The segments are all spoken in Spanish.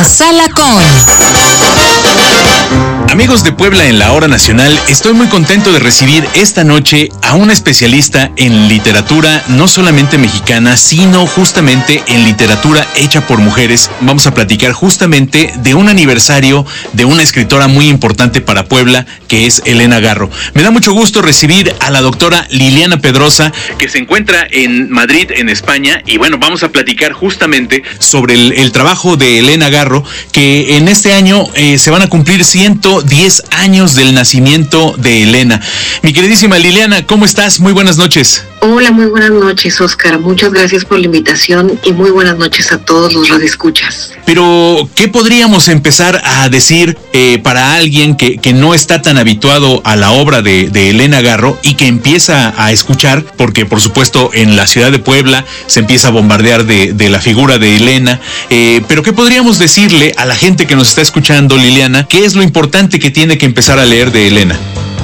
Sala con... Amigos de Puebla en la Hora Nacional, estoy muy contento de recibir esta noche a una especialista en literatura no solamente mexicana, sino justamente en literatura hecha por mujeres. Vamos a platicar justamente de un aniversario de una escritora muy importante para Puebla, que es Elena Garro. Me da mucho gusto recibir a la doctora Liliana Pedrosa, que se encuentra en Madrid, en España, y bueno, vamos a platicar justamente sobre el trabajo de Elena Garro, que en este año se van a cumplir 110 años del nacimiento de Elena. Mi queridísima Liliana, ¿cómo estás? Muy buenas noches. Hola, muy buenas noches, Oscar. Muchas gracias por la invitación y muy buenas noches a todos los radioescuchas. Pero, ¿qué podríamos empezar a decir para alguien que no está tan habituado a la obra de Elena Garro y que empieza a escuchar? Porque, por supuesto, en la ciudad de Puebla se empieza a bombardear de la figura de Elena. Pero, ¿qué podríamos decirle a la gente que nos está escuchando, Liliana? ¿Qué es lo importante que tiene que empezar a leer de Elena?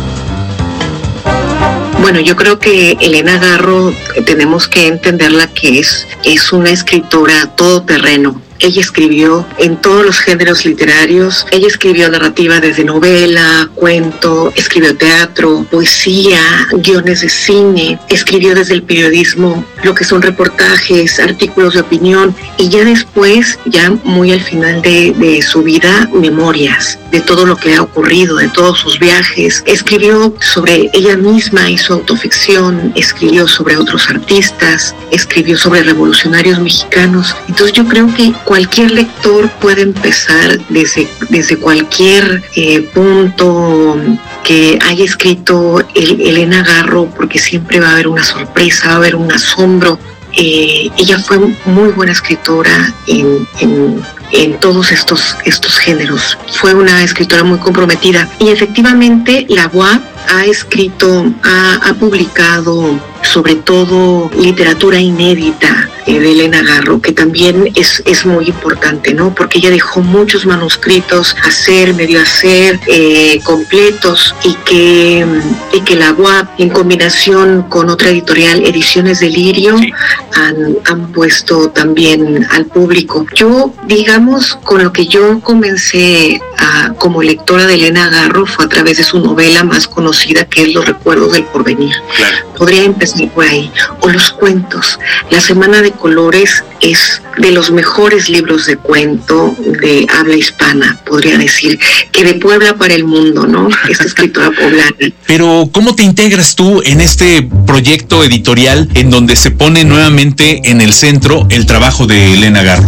Bueno, yo creo que Elena Garro tenemos que entenderla que es una escritora todoterreno. Ella escribió en todos los géneros literarios. Ella escribió narrativa desde novela, cuento, escribió teatro, poesía, guiones de cine, escribió desde el periodismo lo que son reportajes, artículos de opinión y ya después, ya muy al final de su vida, memorias de todo lo que le ha ocurrido, de todos sus viajes. Escribió sobre ella misma y su autoficción, escribió sobre otros artistas, escribió sobre revolucionarios mexicanos. Entonces yo creo que cualquier lector puede empezar desde cualquier punto que haya escrito Elena Garro, porque siempre va a haber una sorpresa, va a haber un asombro. Ella fue muy buena escritora en todos estos géneros. Fue una escritora muy comprometida y efectivamente la UAP ha publicado sobre todo literatura inédita de Elena Garro, que también es muy importante, ¿no? Porque ella dejó muchos manuscritos medio hacer, completos, y que la UAP, en combinación con otra editorial, Ediciones Delirio, han puesto también al público. Yo, digamos, con lo que yo comencé como lectora de Elena Garro fue a través de su novela más conocida, que es Los Recuerdos del Porvenir. Claro. Podría empezar por ahí. O los cuentos. La Semana de Colores es de los mejores libros de cuento de habla hispana, podría decir, que de Puebla para el mundo, ¿no? Esta escritora poblana. Pero, ¿cómo te integras tú en este proyecto editorial en donde se pone nuevamente en el centro el trabajo de Elena Garro?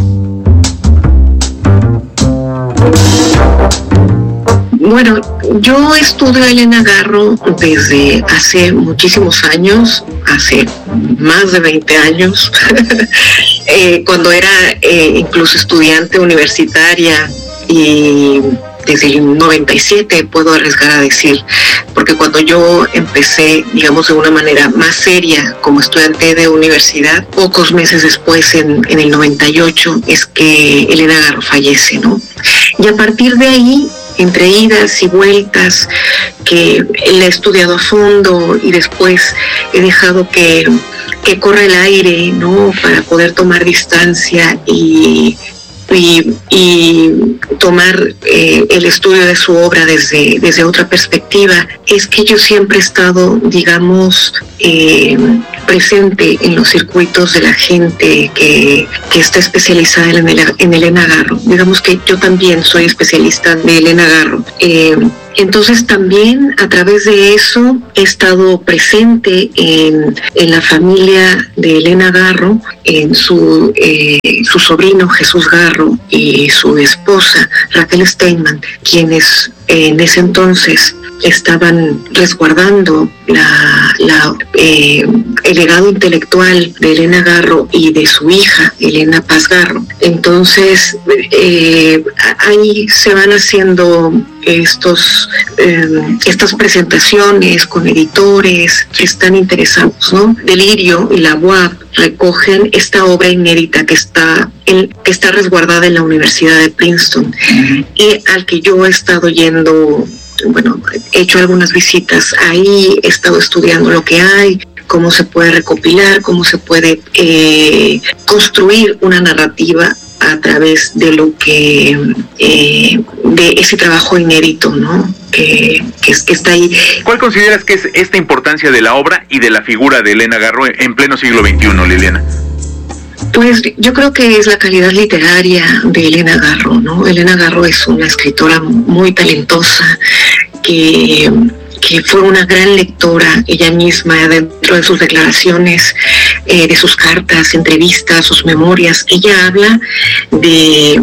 Bueno, yo estudio a Elena Garro desde hace muchísimos años, hace más de 20 años, cuando era incluso estudiante universitaria, y desde el 97 puedo arriesgar a decir, porque cuando yo empecé, digamos, de una manera más seria como estudiante de universidad, pocos meses después, en el 98, es que Elena Garro fallece, ¿no? Y a partir de ahí, entre idas y vueltas, que la he estudiado a fondo y después he dejado que corra el aire, ¿no? Para poder tomar distancia y tomar el estudio de su obra desde otra perspectiva, es que yo siempre he estado, digamos, presente en los circuitos de la gente que está especializada en Elena Garro. Digamos que yo también soy especialista de Elena Garro. Entonces también a través de eso he estado presente en la familia de Elena Garro, en su sobrino Jesús Garro y su esposa Raquel Steinman, quienes en ese entonces estaban resguardando el legado intelectual de Elena Garro y de su hija, Elena Paz Garro. Entonces, ahí se van haciendo estas presentaciones con editores que están interesados, ¿no? Delirio y la UAP recogen esta obra inédita que está resguardada en la Universidad de Princeton, y al que yo he estado yendo. Bueno, he hecho algunas visitas ahí, he estado estudiando lo que hay, cómo se puede recopilar, cómo se puede construir una narrativa a través de lo que de ese trabajo inédito, ¿no? Que está ahí. ¿Cuál consideras que es esta importancia de la obra y de la figura de Elena Garro en pleno siglo XXI, Liliana? Pues yo creo que es la calidad literaria de Elena Garro, ¿no? Elena Garro es una escritora muy talentosa que fue una gran lectora ella misma dentro de sus declaraciones, de sus cartas, entrevistas, sus memorias. Ella habla de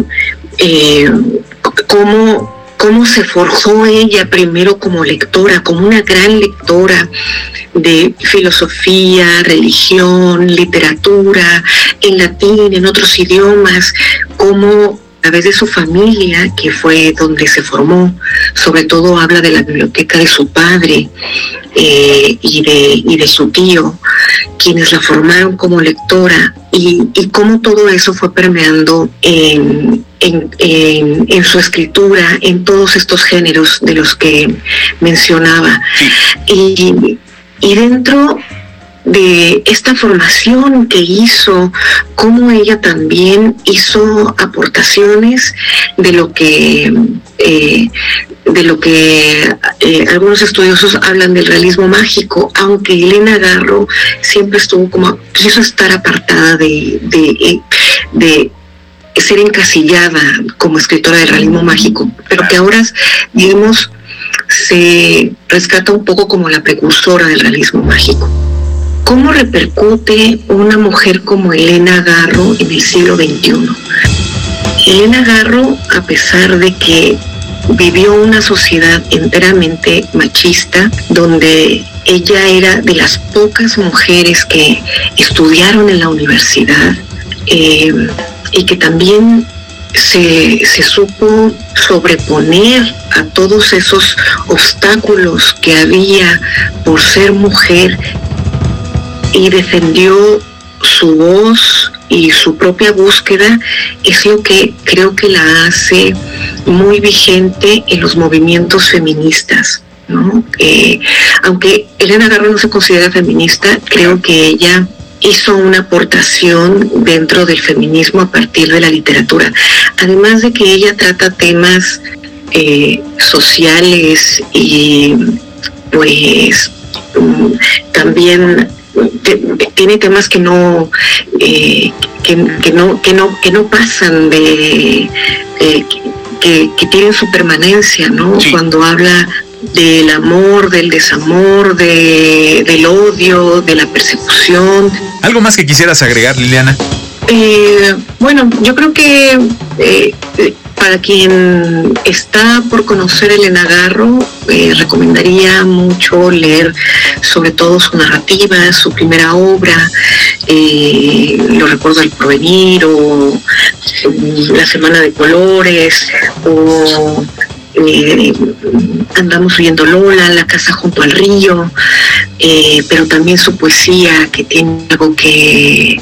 cómo se forjó ella primero como lectora, como una gran lectora de filosofía, religión, literatura, en latín, en otros idiomas, cómo a través de su familia, que fue donde se formó, sobre todo habla de la biblioteca de su padre y de su tío, quienes la formaron como lectora, y cómo todo eso fue permeando en su escritura, en todos estos géneros de los que mencionaba. Y dentro de esta formación que hizo, cómo ella también hizo aportaciones de lo que algunos estudiosos hablan del realismo mágico, aunque Elena Garro siempre quiso estar apartada de ser encasillada como escritora del realismo mágico, pero que ahora, digamos, se rescata un poco como la precursora del realismo mágico. ¿Cómo repercute una mujer como Elena Garro en el siglo XXI? Elena Garro, a pesar de que vivió una sociedad enteramente machista, donde ella era de las pocas mujeres que estudiaron en la universidad, y que también se supo sobreponer a todos esos obstáculos que había por ser mujer, y defendió su voz y su propia búsqueda, es lo que creo que la hace muy vigente en los movimientos feministas, ¿no? Aunque Elena Garro no se considera feminista, creo que ella hizo una aportación dentro del feminismo a partir de la literatura, además de que ella trata temas sociales y pues también tiene temas que no pasan que tienen su permanencia, ¿no? Sí. Cuando habla del amor, del desamor, del odio, de la persecución. ¿Algo más que quisieras agregar, Liliana? Bueno, yo creo que para quien está por conocer a Elena Garro, recomendaría mucho leer sobre todo su narrativa, su primera obra, Los recuerdos del porvenir, o La semana de colores, o Andamos viendo Lola, La casa junto al río, pero también su poesía, que tiene algo que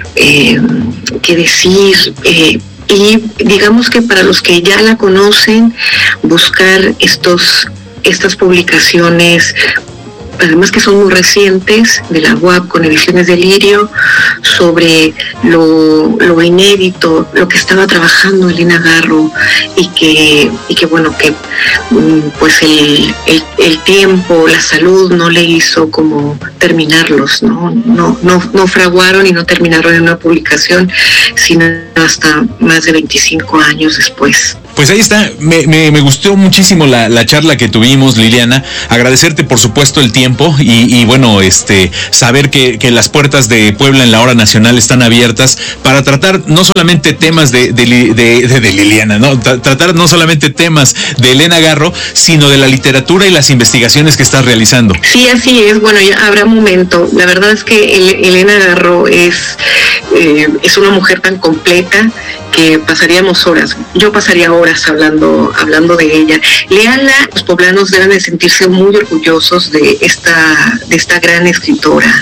decir, y digamos que para los que ya la conocen, buscar estas publicaciones, además que son muy recientes, de la UAP con Ediciones Delirio, sobre lo inédito, lo que estaba trabajando Elena Garro, y que bueno, que pues el tiempo, la salud no le hizo como terminarlos, no fraguaron y no terminaron en una publicación, sino hasta más de 25 años después. Pues ahí está, me gustó muchísimo la charla que tuvimos, Liliana. Agradecerte, por supuesto, el tiempo y bueno, saber que las puertas de Puebla en la Hora Nacional están abiertas para tratar no solamente temas de Liliana, ¿no? Tratar no solamente temas de Elena Garro, sino de la literatura y las investigaciones que estás realizando. Sí, así es. Bueno, ya habrá momento. La verdad es que Elena Garro es una mujer tan completa que pasaríamos horas. Yo pasaría horas hablando de ella. Léanla, los poblanos deben de sentirse muy orgullosos de esta gran escritora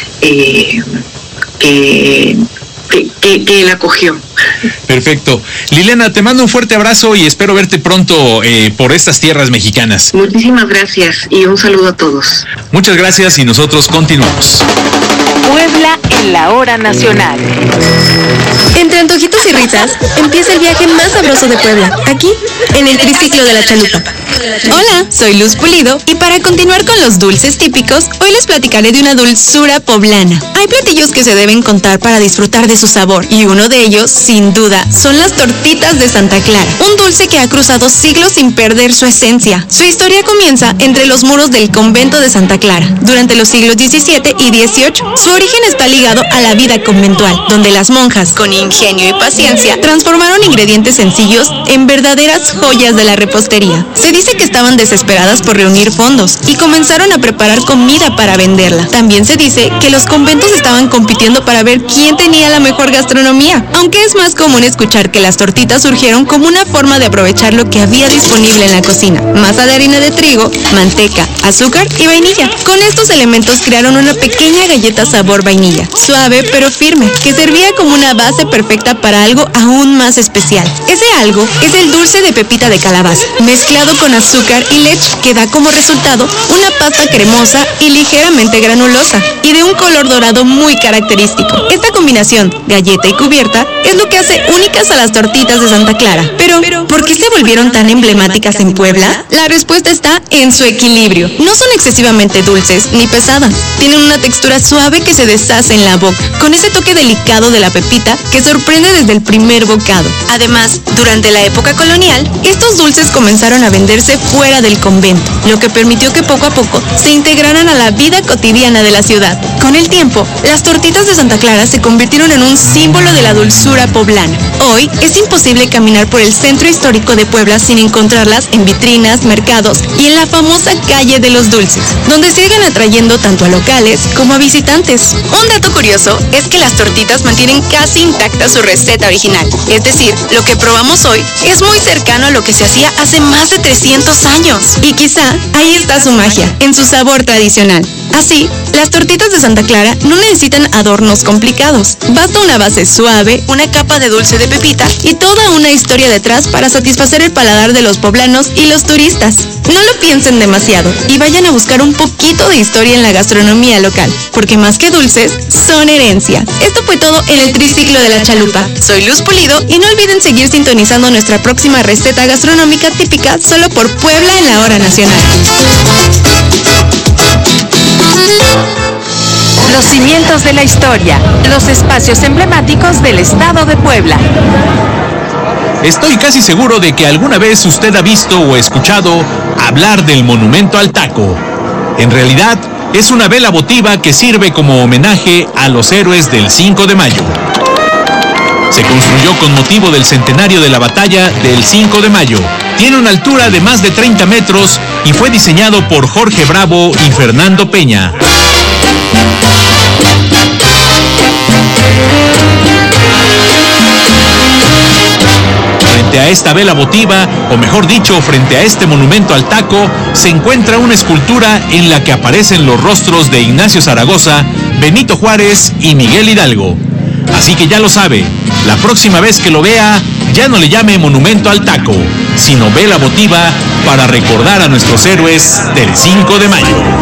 que la acogió. Perfecto. Liliana, te mando un fuerte abrazo y espero verte pronto por estas tierras mexicanas. Muchísimas gracias y un saludo a todos. Muchas gracias y nosotros continuamos. Puebla en la hora nacional. Entre antojitos y risas, empieza el viaje más sabroso de Puebla, aquí, en el triciclo de la Chalupa. Hola, soy Luz Pulido y para continuar con los dulces típicos, hoy les platicaré de una dulzura poblana. Hay platillos que se deben contar para disfrutar de su sabor y uno de ellos, sin duda, son las tortitas de Santa Clara, un dulce que ha cruzado siglos sin perder su esencia. Su historia comienza entre los muros del convento de Santa Clara, durante los siglos XVII y XVIII. Su origen está ligado a la vida conventual, donde las monjas, con ingenio y paciencia, transformaron ingredientes sencillos en verdaderas joyas de la repostería. Se dice que estaban desesperadas por reunir fondos y comenzaron a preparar comida para venderla. También se dice que los conventos estaban compitiendo para ver quién tenía la mejor gastronomía, aunque es más común escuchar que las tortitas surgieron como una forma de aprovechar lo que había disponible en la cocina: masa de harina de trigo, manteca, azúcar y vainilla. Con estos elementos crearon una pequeña galleta sabor vainilla, suave pero firme, que servía como una base perfecta para algo aún más especial. Ese algo es el dulce de pepita de calabaza, mezclado con azúcar y leche, que da como resultado una pasta cremosa y ligeramente granulosa, y de un color dorado muy característico. Esta combinación, galleta y cubierta, es lo que hace únicas a las tortitas de Santa Clara. Pero, ¿por qué se volvieron tan emblemáticas en Puebla? La respuesta está en su equilibrio. No son excesivamente dulces ni pesadas. Tienen una textura suave que se deshace en la boca, con ese toque delicado de la pepita que sorprende desde el primer bocado. Además, durante la época colonial, estos dulces comenzaron a venderse fuera del convento, lo que permitió que poco a poco se integraran a la vida cotidiana de la ciudad. Con el tiempo, las tortitas de Santa Clara se convirtieron en un símbolo de la dulzura poblana. Hoy es imposible caminar por el centro histórico de Puebla sin encontrarlas en vitrinas, mercados y en la famosa calle de los dulces, donde siguen atrayendo tanto a locales como a visitantes. Un dato curioso es que las tortitas mantienen casi intacta su receta original, es decir, lo que probamos hoy es muy cercano a lo que se hacía hace más de 300 años. Y quizá ahí está su magia, en su sabor tradicional. Así, las tortitas de Santa Clara no necesitan adornos complicados. Basta una base suave, una capa de dulce de pepita y toda una historia detrás para satisfacer el paladar de los poblanos y los turistas. No lo piensen demasiado y vayan a buscar un poquito de historia en la gastronomía local, porque más que dulces, son herencia. Esto fue todo en el triciclo de la Chalupa. Soy Luz Pulido y no olviden seguir sintonizando nuestra próxima receta gastronómica típica solo por Puebla en la hora nacional. Los cimientos de la historia, los espacios emblemáticos del estado de Puebla. Estoy casi seguro de que alguna vez usted ha visto o escuchado hablar del Monumento al Taco. En realidad, es una vela votiva que sirve como homenaje a los héroes del 5 de mayo. Se construyó con motivo del centenario de la batalla del 5 de mayo. Tiene una altura de más de 30 metros y fue diseñado por Jorge Bravo y Fernando Peña. Frente a esta vela votiva, o mejor dicho, frente a este monumento al taco, se encuentra una escultura en la que aparecen los rostros de Ignacio Zaragoza, Benito Juárez y Miguel Hidalgo. Así que ya lo sabe, la próxima vez que lo vea, ya no le llame monumento al taco, sino vela votiva para recordar a nuestros héroes del 5 de mayo.